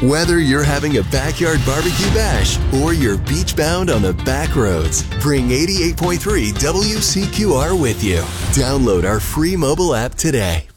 Whether you're having a backyard barbecue bash or you're beach bound on the back roads, bring 88.3 WCQR with you. Download our free mobile app today.